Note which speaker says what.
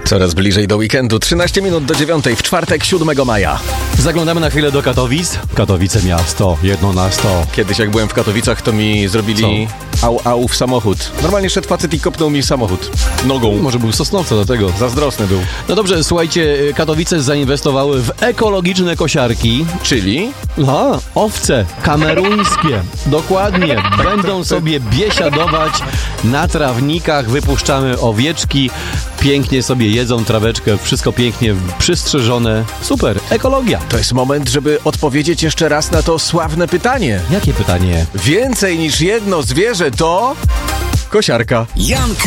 Speaker 1: Coraz bliżej do weekendu, 13 minut do 9, w czwartek 7 maja.
Speaker 2: Zaglądamy na chwilę do Katowic. Katowice miasto, 1 na 100.
Speaker 1: Kiedyś jak byłem w Katowicach, to mi zrobili au w samochód. Normalnie szedł facet i kopnął mi samochód nogą.
Speaker 2: Może był Sosnowca do tego.
Speaker 1: Zazdrosny był.
Speaker 2: No dobrze, słuchajcie, Katowice zainwestowały w ekologiczne kosiarki.
Speaker 1: Czyli?
Speaker 2: Owce kameruńskie. Dokładnie. Będą sobie biesiadować na trawnikach, wypuszczamy owieczki, pięknie sobie jedzą traweczkę, wszystko pięknie przystrzyżone. Super, ekologia.
Speaker 1: To jest moment, żeby odpowiedzieć jeszcze raz na to sławne pytanie.
Speaker 2: Jakie pytanie?
Speaker 1: Więcej niż jedno zwierzę to... kosiarka.